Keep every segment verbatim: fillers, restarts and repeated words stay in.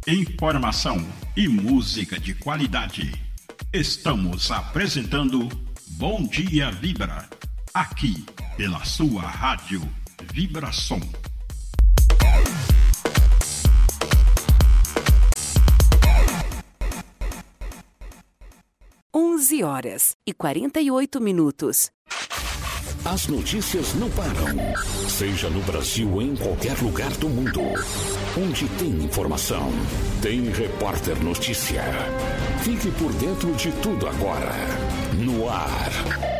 informação e música de qualidade. Estamos apresentando Bom Dia Vibra, aqui pela sua rádio Vibração. onze horas e quarenta e oito minutos. As notícias não param, seja no Brasil ou em qualquer lugar do mundo. Onde tem informação, tem Repórter Notícia. Fique por dentro de tudo agora. No ar,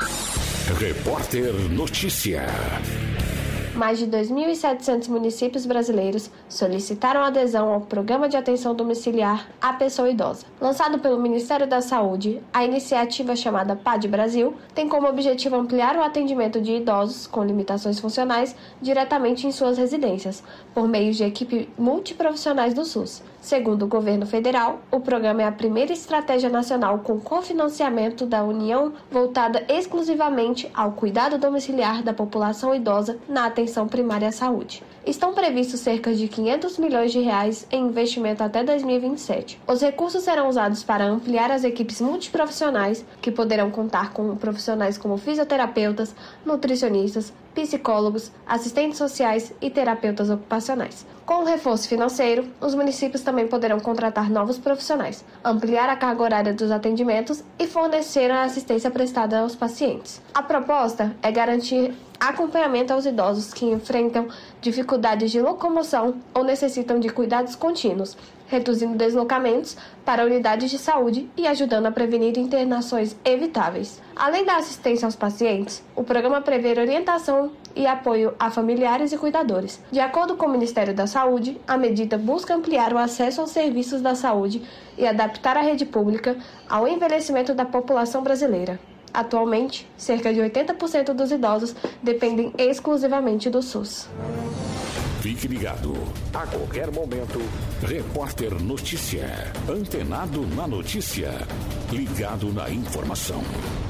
Repórter Notícia. Mais de dois mil e setecentos municípios brasileiros solicitaram adesão ao Programa de Atenção Domiciliar à Pessoa Idosa. Lançado pelo Ministério da Saúde, a iniciativa chamada P A D Brasil tem como objetivo ampliar o atendimento de idosos com limitações funcionais diretamente em suas residências, por meio de equipe multiprofissionais do SUS. Segundo o governo federal, o programa é a primeira estratégia nacional com cofinanciamento da União voltada exclusivamente ao cuidado domiciliar da população idosa na atenção primária à saúde. Estão previstos cerca de quinhentos milhões de reais em investimento até dois mil e vinte e sete. Os recursos serão usados para ampliar as equipes multiprofissionais, que poderão contar com profissionais como fisioterapeutas, nutricionistas, psicólogos, assistentes sociais e terapeutas ocupacionais. Com o reforço financeiro, os municípios também poderão contratar novos profissionais, ampliar a carga horária dos atendimentos e fornecer a assistência prestada aos pacientes. A proposta é garantir acompanhamento aos idosos que enfrentam dificuldades de locomoção ou necessitam de cuidados contínuos, reduzindo deslocamentos para unidades de saúde e ajudando a prevenir internações evitáveis. Além da assistência aos pacientes, o programa prevê orientação e apoio a familiares e cuidadores. De acordo com o Ministério da Saúde, a medida busca ampliar o acesso aos serviços da saúde e adaptar a rede pública ao envelhecimento da população brasileira. Atualmente, cerca de oitenta por cento dos idosos dependem exclusivamente do SUS. Fique ligado. A qualquer momento, Repórter Notícia. Antenado na notícia. Ligado na informação.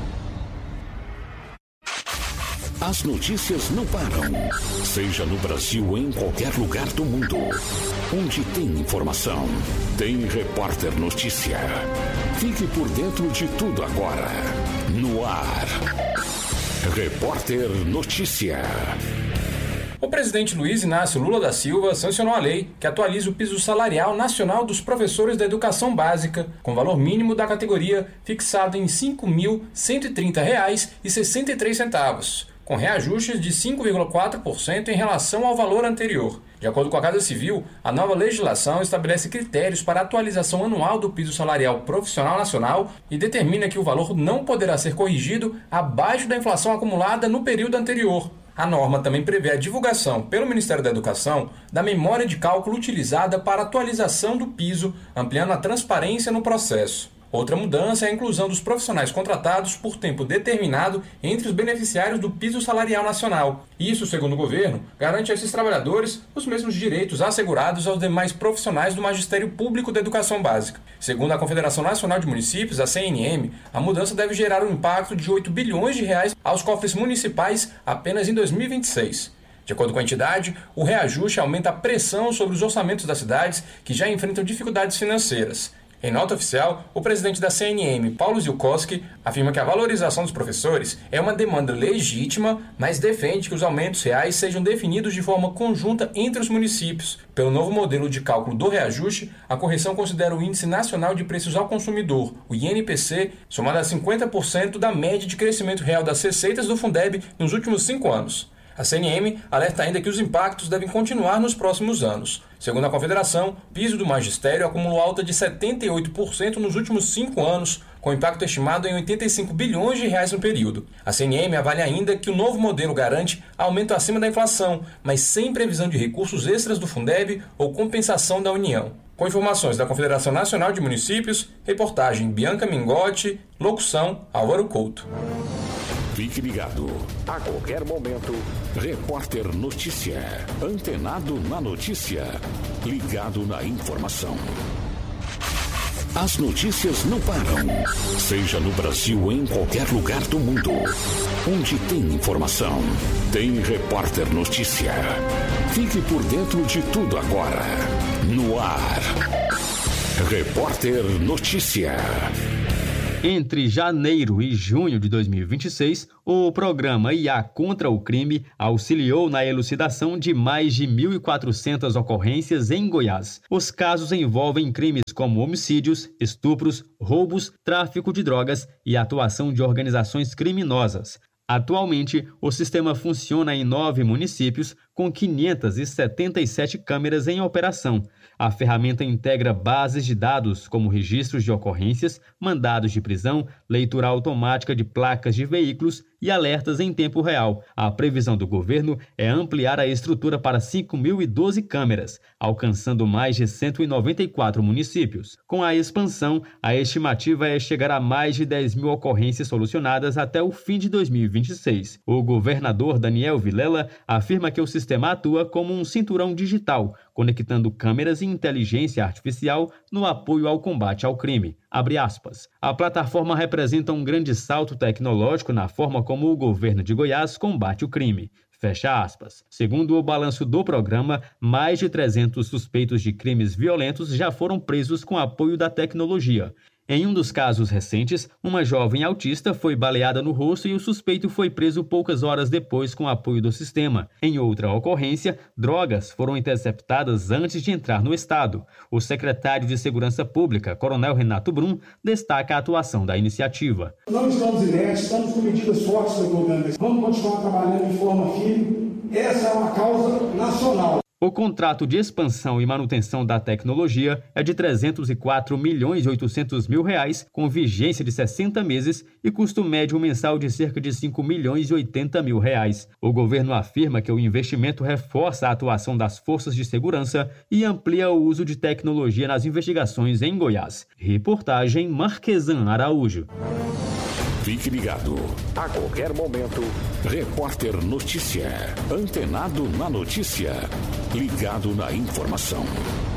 As notícias não param. Seja no Brasil ou em qualquer lugar do mundo. Onde tem informação, tem Repórter Notícia. Fique por dentro de tudo agora. No ar, Repórter Notícia. O presidente Luiz Inácio Lula da Silva sancionou a lei que atualiza o piso salarial nacional dos professores da educação básica, com valor mínimo da categoria fixado em cinco mil cento e trinta reais e sessenta e três centavos, com reajustes de cinco vírgula quatro por cento em relação ao valor anterior. De acordo com a Casa Civil, a nova legislação estabelece critérios para a atualização anual do piso salarial profissional nacional e determina que o valor não poderá ser corrigido abaixo da inflação acumulada no período anterior. A norma também prevê a divulgação pelo Ministério da Educação da memória de cálculo utilizada para a atualização do piso, ampliando a transparência no processo. Outra mudança é a inclusão dos profissionais contratados por tempo determinado entre os beneficiários do piso salarial nacional. Isso, segundo o governo, garante a esses trabalhadores os mesmos direitos assegurados aos demais profissionais do Magistério Público da Educação Básica. Segundo a Confederação Nacional de Municípios, a C N M, a mudança deve gerar um impacto de oito bilhões de reais aos cofres municipais apenas em dois mil e vinte e seis. De acordo com a entidade, o reajuste aumenta a pressão sobre os orçamentos das cidades que já enfrentam dificuldades financeiras. Em nota oficial, o presidente da C N M, Paulo Zielkowski, afirma que a valorização dos professores é uma demanda legítima, mas defende que os aumentos reais sejam definidos de forma conjunta entre os municípios. Pelo novo modelo de cálculo do reajuste, a correção considera o Índice Nacional de Preços ao Consumidor, o I N P C, somado a cinquenta por cento da média de crescimento real das receitas do Fundeb nos últimos cinco anos. A C N M alerta ainda que os impactos devem continuar nos próximos anos. Segundo a Confederação, o piso do magistério acumulou alta de setenta e oito por cento nos últimos cinco anos, com impacto estimado em oitenta e cinco bilhões de reais no período. A C N M avalia ainda que o novo modelo garante aumento acima da inflação, mas sem previsão de recursos extras do Fundeb ou compensação da União. Com informações da Confederação Nacional de Municípios, reportagem Bianca Mingotti, locução Álvaro Couto. Fique ligado. A qualquer momento, Repórter Notícia. Antenado na notícia. Ligado na informação. As notícias não param. Seja no Brasil ou em qualquer lugar do mundo. Onde tem informação, tem Repórter Notícia. Fique por dentro de tudo agora. No ar. Repórter Notícia. Entre janeiro e junho de dois mil e vinte e seis, o programa I A contra o Crime auxiliou na elucidação de mais de mil e quatrocentas ocorrências em Goiás. Os casos envolvem crimes como homicídios, estupros, roubos, tráfico de drogas e atuação de organizações criminosas. Atualmente, o sistema funciona em nove municípios, com quinhentas e setenta e sete câmeras em operação. A ferramenta integra bases de dados como registros de ocorrências, mandados de prisão, leitura automática de placas de veículos e alertas em tempo real. A previsão do governo é ampliar a estrutura para cinco mil e doze câmeras, alcançando mais de cento e noventa e quatro municípios. Com a expansão, a estimativa é chegar a mais de dez mil ocorrências solucionadas até o fim de dois mil e vinte e seis. O governador Daniel Vilela afirma que o sistema atua como um cinturão digital, conectando câmeras e inteligência artificial no apoio ao combate ao crime. Abre aspas. A plataforma representa um grande salto tecnológico na forma como o governo de Goiás combate o crime. Fecha aspas. Segundo o balanço do programa, mais de trezentos suspeitos de crimes violentos já foram presos com apoio da tecnologia. Em um dos casos recentes, uma jovem autista foi baleada no rosto e o suspeito foi preso poucas horas depois com apoio do sistema. Em outra ocorrência, drogas foram interceptadas antes de entrar no estado. O secretário de Segurança Pública, Coronel Renato Brum, destaca a atuação da iniciativa. Não estamos inertes, estamos com medidas fortes do governo. Vamos continuar trabalhando de forma firme. Essa é uma causa nacional. O contrato de expansão e manutenção da tecnologia é de trezentos e quatro milhões e oitocentos mil reais, com vigência de sessenta meses e custo médio mensal de cerca de cinco milhões e oitenta mil reais. O governo afirma que o investimento reforça a atuação das forças de segurança e amplia o uso de tecnologia nas investigações em Goiás. Reportagem Marquesan Araújo. Fique ligado. A qualquer momento, Repórter Notícia. Antenado na notícia. Ligado na informação.